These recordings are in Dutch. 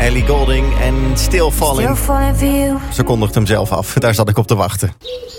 Ellie Goulding en Still Falling. Ze kondigt hem zelf af. Daar zat ik op te wachten.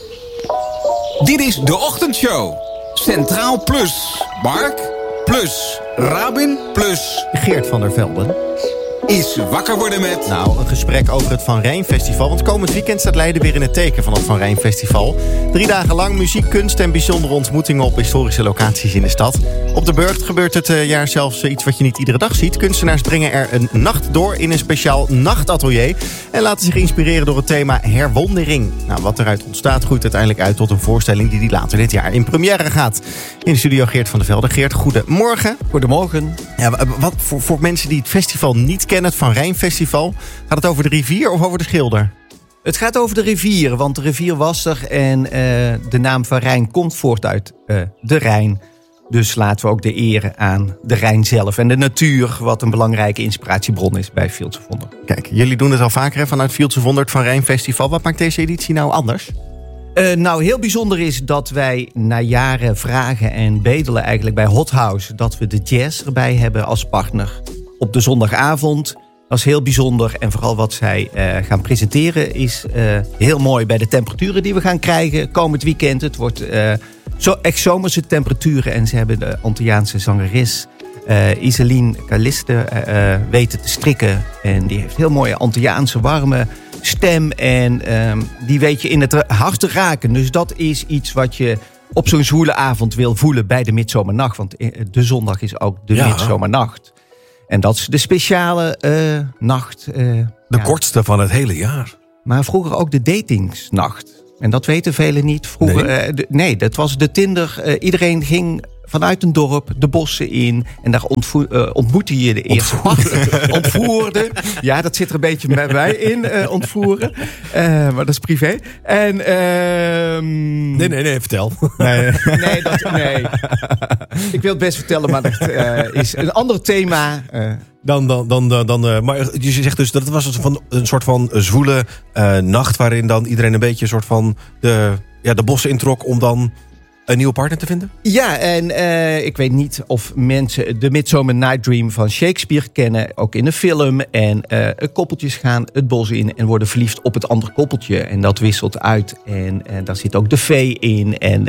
Dit is de ochtendshow. Centraal Plus. Mark Plus. Rabin Plus. Geert van der Velden is wakker worden met... Nou, een gesprek over het Van Rijn Festival. Want komend weekend staat Leiden weer in het teken van het Van Rijn Festival. 3 dagen lang muziek, kunst en bijzondere ontmoetingen op historische locaties in de stad. Op de Burgt gebeurt het jaar zelfs iets wat je niet iedere dag ziet. Kunstenaars brengen er een nacht door in een speciaal nachtatelier. En laten zich inspireren door het thema herwondering. Nou, wat eruit ontstaat groeit uiteindelijk uit tot een voorstelling die later dit jaar in première gaat. In de studio Geert van der Velden. Geert, goedemorgen. Goedemorgen. Ja, wat voor mensen die het festival niet kennen, het Van Rijn Festival, gaat het over de rivier of over de schilder? Het gaat over de rivier, want de rivier was er en de naam Van Rijn komt voort uit de Rijn. Dus laten we ook de eer aan de Rijn zelf en de natuur, wat een belangrijke inspiratiebron is bij Fields of Wonder. Kijk, jullie doen het al vaker vanuit Fields of Wonder, het Van Rijn Festival. Wat maakt deze editie nou anders? Nou, heel bijzonder is dat wij na jaren vragen en bedelen eigenlijk bij Hot House, dat we de jazz erbij hebben als partner op de zondagavond. Dat is heel bijzonder en vooral wat zij gaan presenteren is heel mooi bij de temperaturen die we gaan krijgen komend weekend. Het wordt echt zomerse temperaturen en ze hebben de Antilliaanse zangeres Iseline Caliste weten te strikken. En die heeft heel mooie Antilliaanse warme stem en die weet je in het hart te raken. Dus dat is iets wat je op zo'n zwoele avond wil voelen bij de midzomernacht. Want de zondag is ook de midzomernacht. En dat is de speciale nacht. De kortste van het hele jaar. Maar vroeger ook de datingsnacht. En dat weten velen niet. Vroeger, nee, dat was de Tinder. Iedereen ging vanuit een dorp de bossen in. En daar ontmoette je de eerste ontvoerde. Ja, dat zit er een beetje bij mij in, ontvoeren. Maar dat is privé. En, Nee, vertel. Nee. Ik wil het best vertellen, maar dat is een ander thema. Maar je zegt dus dat het was een soort van zwoele nacht, waarin dan iedereen een beetje een soort van de bossen introk om dan een nieuwe partner te vinden? Ja, en ik weet niet of mensen de Midsummer Night Dream van Shakespeare kennen. Ook in de film. En koppeltjes gaan het bos in en worden verliefd op het andere koppeltje. En dat wisselt uit. En daar zit ook de vee in. En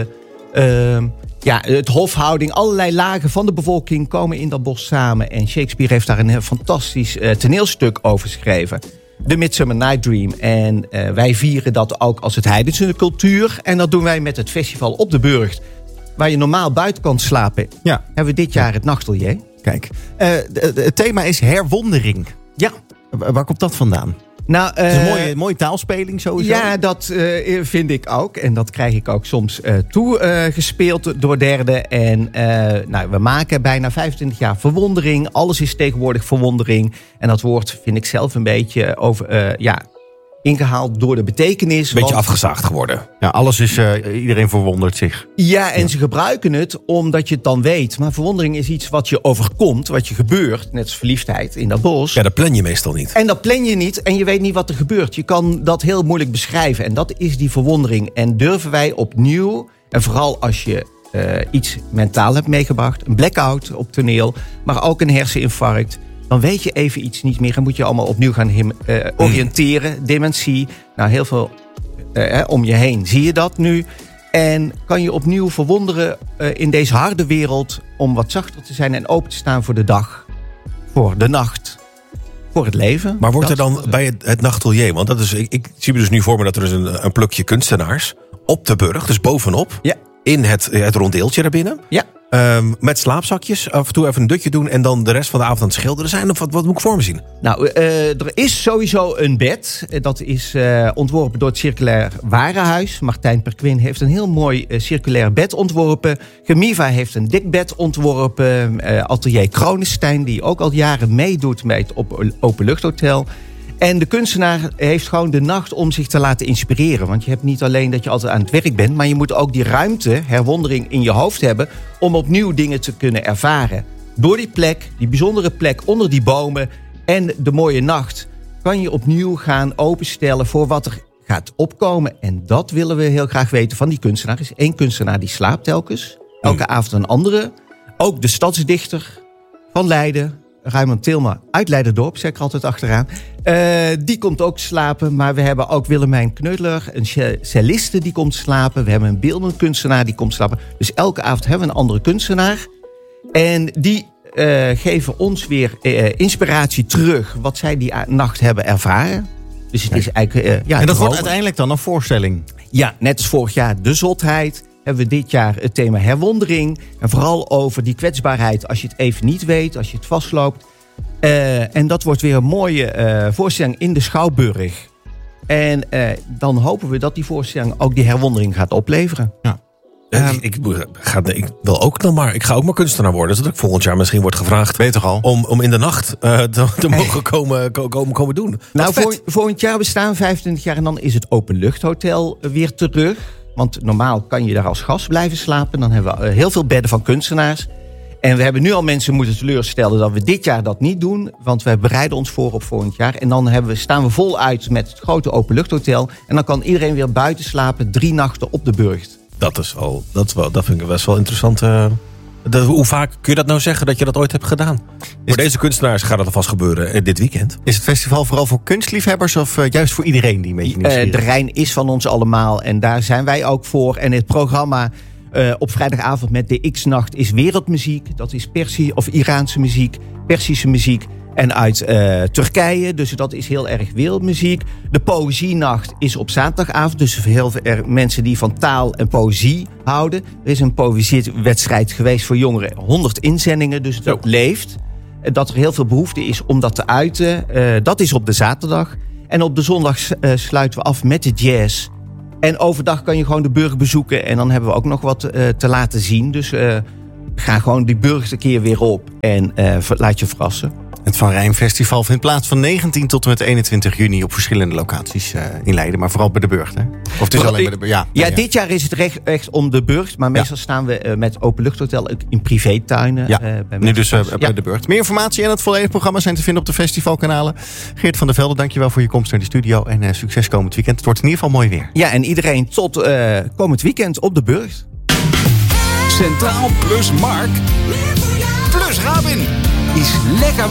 het hofhouding. Allerlei lagen van de bevolking komen in dat bos samen. En Shakespeare heeft daar een fantastisch toneelstuk over geschreven. De Midsummer Night Dream. En wij vieren dat ook als het heidense cultuur. En dat doen wij met het festival op de Burgt. Waar je normaal buiten kan slapen. Ja. Hebben we dit jaar het nachtelier. Kijk, het thema is herwondering. Ja. Waar komt dat vandaan? Nou, het is een mooie taalspeling sowieso. Ja, dat vind ik ook. En dat krijg ik ook soms toegespeeld door derden. En we maken bijna 25 jaar verwondering. Alles is tegenwoordig verwondering. En dat woord vind ik zelf een beetje ingehaald door de betekenis. Beetje afgezaagd geworden. Ja, alles is, iedereen verwondert zich. Ja, en ze gebruiken het omdat je het dan weet. Maar verwondering is iets wat je overkomt, wat je gebeurt. Net als verliefdheid in dat bos. Ja, dat plan je meestal niet. En dat plan je niet en je weet niet wat er gebeurt. Je kan dat heel moeilijk beschrijven. En dat is die verwondering. En durven wij opnieuw, en vooral als je iets mentaal hebt meegebracht. Een blackout op toneel, maar ook een herseninfarct. Dan weet je even iets niet meer en moet je allemaal opnieuw gaan oriënteren. Dementie, nou heel veel om je heen zie je dat nu. En kan je opnieuw verwonderen in deze harde wereld om wat zachter te zijn en open te staan voor de dag, voor de nacht, voor het leven. Maar wordt er dan bij het nachtelier, want dat is, ik zie me dus nu voor me dat er is een plukje kunstenaars op de Burgt, dus bovenop, in het rondeeltje daarbinnen. Ja. Met slaapzakjes, af en toe even een dutje doen en dan de rest van de avond aan het schilderen zijn. Of wat moet ik voor me zien? Nou, er is sowieso een bed. Dat is ontworpen door het Circulair Warenhuis. Martijn Perquin heeft een heel mooi circulair bed ontworpen. Gemiva heeft een dik bed ontworpen. Atelier Kronenstein, die ook al jaren meedoet met het Openluchthotel. En de kunstenaar heeft gewoon de nacht om zich te laten inspireren. Want je hebt niet alleen dat je altijd aan het werk bent, maar je moet ook die ruimte, herwondering in je hoofd hebben om opnieuw dingen te kunnen ervaren. Door die plek, die bijzondere plek onder die bomen en de mooie nacht, kan je opnieuw gaan openstellen voor wat er gaat opkomen. En dat willen we heel graag weten van die kunstenaar. Er is één kunstenaar die slaapt telkens. Elke avond een andere. Ook de stadsdichter van Leiden, Raymond Tilma uit Leiderdorp, zeg ik er altijd achteraan. Die komt ook slapen. Maar we hebben ook Willemijn Kneudeler, een celliste die komt slapen. We hebben een beeldend kunstenaar die komt slapen. Dus elke avond hebben we een andere kunstenaar. En die geven ons weer inspiratie terug wat zij die nacht hebben ervaren. Dus het is eigenlijk... en dat wordt uiteindelijk dan een voorstelling? Ja, net als vorig jaar De Zotheid hebben we dit jaar het thema herwondering. En vooral over die kwetsbaarheid als je het even niet weet, als je het vastloopt. En dat wordt weer een mooie voorstelling in de Schouwburg. En dan hopen we dat die voorstelling ook die herwondering gaat opleveren. Ja. Ik wil ook nog maar. Ik ga ook maar kunstenaar worden. Zodat ik volgend jaar misschien wordt gevraagd. Weet toch al? Om in de nacht te mogen komen doen. Nou, volgend jaar bestaan 25 jaar en dan is het Openluchthotel weer terug. Want normaal kan je daar als gast blijven slapen. Dan hebben we heel veel bedden van kunstenaars. En we hebben nu al mensen moeten teleurstellen dat we dit jaar dat niet doen. Want we bereiden ons voor op volgend jaar. En dan staan we voluit met het grote Openluchthotel. En dan kan iedereen weer buiten slapen 3 nachten op de Burgt. Dat vind ik best wel interessant. Hoe vaak kun je dat nou zeggen dat je dat ooit hebt gedaan? Voor deze kunstenaars gaat dat alvast gebeuren dit weekend. Is het festival vooral voor kunstliefhebbers of juist voor iedereen die een beetje nieuwsgierig is? De Rijn is van ons allemaal en daar zijn wij ook voor. En het programma op vrijdagavond met de X-nacht is wereldmuziek. Dat is Iraanse muziek, Persische muziek. En uit Turkije, dus dat is heel erg wereldmuziek. De poëzienacht is op zaterdagavond. Dus heel veel mensen die van taal en poëzie houden. Er is een poëziewedstrijd geweest voor jongeren. 100 inzendingen, dus dat leeft. Dat er heel veel behoefte is om dat te uiten. Dat is op de zaterdag. En op de zondag sluiten we af met de jazz. En overdag kan je gewoon de Burg bezoeken. En dan hebben we ook nog wat te laten zien. Dus ga gewoon die Burg een keer weer op. En laat je verrassen. Het Van Rijn Festival vindt plaats van 19 tot en met 21 juni op verschillende locaties in Leiden. Maar vooral bij de Burgt, hè? Of het is alleen bij de Burgt? Ja, dit jaar is het echt om de Burgt. Maar meestal staan we met Openluchthotel in privétuinen. Nu dus bij de Burgt. Meer informatie en het volledige programma zijn te vinden op de festivalkanalen. Geert van der Velde, dankjewel voor je komst naar de studio. En succes komend weekend. Het wordt in ieder geval mooi weer. Ja, en iedereen tot komend weekend op de Burgt. Centraal plus Mark plus Rabin is lekker